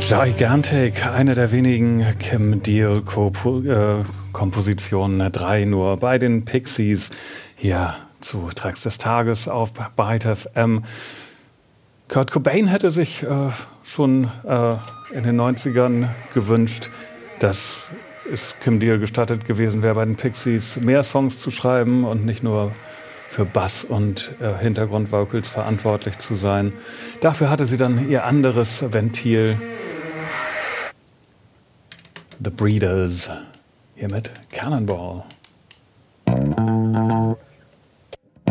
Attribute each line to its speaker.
Speaker 1: Gigantic, eine der wenigen Kim Deal-Kompositionen, 3 nur bei den Pixies, hier zu Tracks des Tages auf Byte FM. Kurt Cobain hätte sich schon in den 90ern gewünscht, dass es Kim Deal gestattet gewesen wäre, bei den Pixies mehr Songs zu schreiben und nicht nur für Bass und Hintergrundvocals verantwortlich zu sein. Dafür hatte sie dann ihr anderes Ventil. The Breeders, hier mit Cannonball.